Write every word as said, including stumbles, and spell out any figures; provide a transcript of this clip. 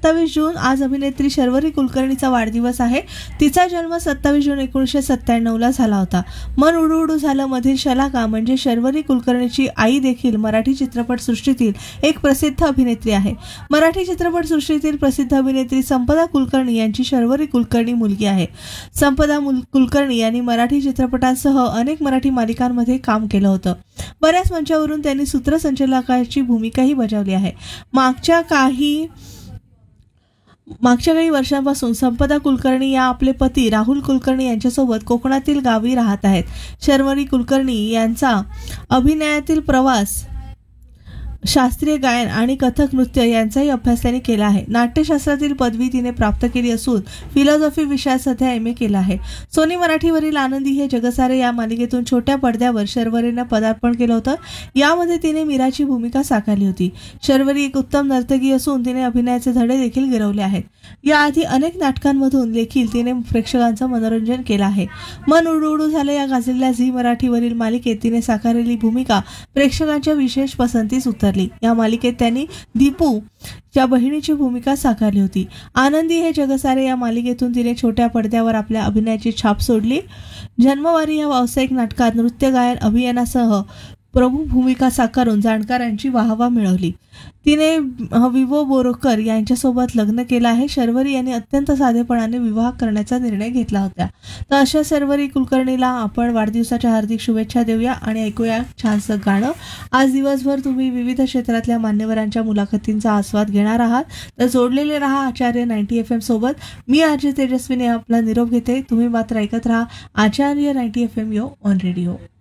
सत्तावीस जून आज अभिनेत्री शर्वरी कुलकर्णीचा वाढदिवस आहे. तिचा जन्म सत्तावीस जून एकोणीसशे सत्त्याण्णव ला झाला होता. मन उडू उडू झालं मधील शलाका म्हणजे शर्वरी कुलकर्णीची आई देखील मराठी चित्रपटसृष्टीतील एक प्रसिद्ध अभिनेत्री आहे. मराठी चित्रपटसृष्टीतील प्रसिद्ध अभिनेत्री संपदा कुलकर्णी यांची शर्वरी कुलकर्णी मुलगी आहे. संपदा कुलकर्णी यांनी मराठी चित्रपटांसह अनेक मराठी मालिकांमध्ये काम केलं होतं. बऱ्याच मंचावरून त्यांनी सूत्रसंचालकाची भूमिकाही बजावली आहे. मागच्या काही मागच्या काही वर्षांपासून संपदा कुलकर्णी या आपले पती राहुल कुलकर्णी यांच्यासोबत कोकणातील गावी राहत आहेत. शर्वरी कुलकर्णी यांचा अभिनयातील प्रवास शास्त्रीय गायन आणि कथक नृत्य यांचाही अभ्यास त्यांनी केला आहे. नाट्यशास्त्रातील पदवी तिने प्राप्त केली असून फिलॉसॉफी विषयात सध्या एम ए केला आहे. सोनी मराठीवरील आनंदी हे जगसारे या मालिकेतून छोट्या पडद्यावर शर्वरीनं पदार्पण केलं होतं. यामध्ये तिने मीराची भूमिका साकारली होती. शर्वरी एक उत्तम नर्तकी असून तिने अभिनयाचे धडे देखील गिरवले आहेत. याआधी अनेक नाटकांमधून देखील तिने प्रेक्षकांचं मनोरंजन केलं आहे. मन उडू उडू झालं या गाजलेल्या झी मराठीवरील मालिकेत तिने साकारलेली भूमिका प्रेक्षकांच्या विशेष पसंतीस उतरली. या मालिकेत त्यांनी दीपू या बहिणीची भूमिका साकारली होती. आनंदी हे जगसारे या मालिकेतून तिने छोट्या पडद्यावर आपल्या अभिनयाची छाप सोडली. जन्मवारी या व्यावसायिक नाटकात नृत्य गायन अभिनयासह प्रमुख भूमिका साकारून जाणकारांची वाहवा मिळवली. तिने विवो बोरकर यांच्यासोबत लग्न केलं आहे. शर्वरी यांनी अत्यंत साधेपणाने विवाह करण्याचा निर्णय घेतला होता. तर अशा शर्वरी कुलकर्णीला आपण वाढदिवसाच्या हार्दिक शुभेच्छा देऊया आणि ऐकूया छानसं गाणं. आज दिवसभर तुम्ही विविध क्षेत्रातल्या मान्यवरांच्या मुलाखतींचा आस्वाद घेणार आहात, तर जोडलेले रहा आचार्य नाईन्टी एफ एम सोबत. मी आरजे तेजस्वीने आपला निरोप घेते. तुम्ही मात्र ऐकत राहा आचार्य ninety F M yo on radio.